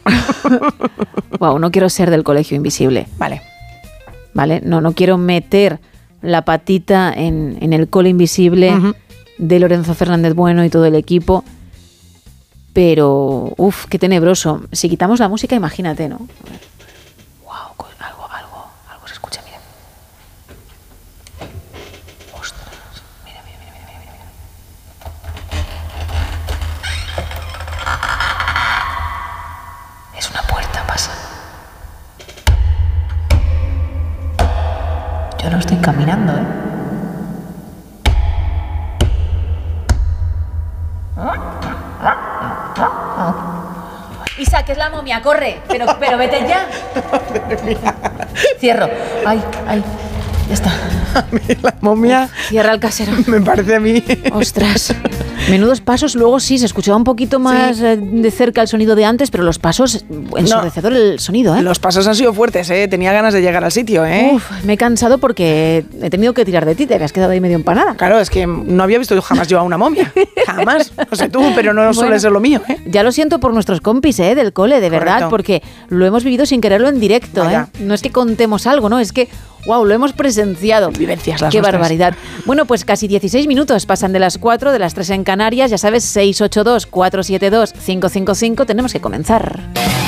Wow, no quiero ser del Colegio Invisible. Vale, no quiero meter la patita en el cole invisible de Lorenzo Fernández Bueno y todo el equipo. Pero, qué tenebroso. Si quitamos la música, imagínate, ¿no? Wow, algo se escucha, mira. Ostras, mira. Es una puerta, pasa. Yo no estoy caminando, ¿eh? Isa, que es la momia, corre, pero vete ya. Cierro. Ay, ya está. A mí la momia... Cierra el casero. Me parece a mí... Ostras. Menudos pasos. Luego sí, se escuchaba un poquito más de cerca el sonido de antes, pero los pasos, ensordecedor el sonido, ¿eh? Los pasos han sido fuertes, ¿eh? Tenía ganas de llegar al sitio, ¿eh? Me he cansado porque he tenido que tirar de ti, te habías quedado ahí medio empanada. Claro, es que no había visto jamás yo a una momia. Jamás. No sé tú, pero no suele ser lo mío, ¿eh? Ya lo siento por nuestros compis, del cole, de verdad, porque lo hemos vivido sin quererlo en directo, ¿eh? No es que contemos algo, ¿no? Es que, wow, lo hemos presenciado. Vivencias las Qué nuestras. barbaridad. Bueno, pues casi 16 minutos pasan de las 4, de las 3 en Canarias. Ya sabes, 682-472-555. Tenemos que comenzar.